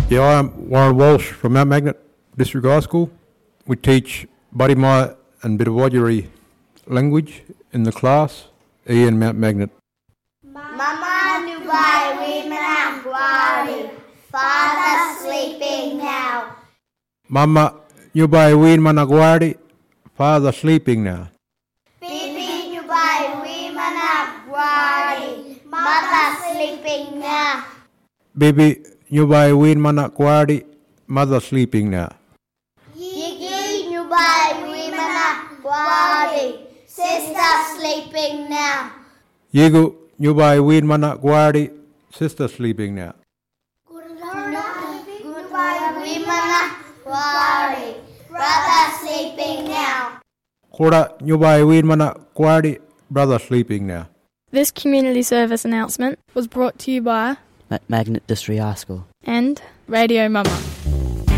Yeah, I'm Warren Walsh from Mount Magnet District High School. We teach Budimai and Bitawajiri language in the class, in Mount Magnet. Mama Nubai Wimana Gwari, Father sleeping now. Mama Nubai Wimana Gwari, Father sleeping now. Bibi Nubai Wimana Gwari, Mother sleeping now. Bibi Nubai Wimana Gwari, Mother sleeping now. Yigi Nubai Wimana Gwari, Sister sleeping now. Yigu Nubai Wimana Gwari, Sister sleeping now. Goodbye, Wimana Gwari, Brother sleeping now. Kura Nubai Wimana Gwari, Brother sleeping now. This community service announcement was brought to you by Magnet District High School and Radio Mama.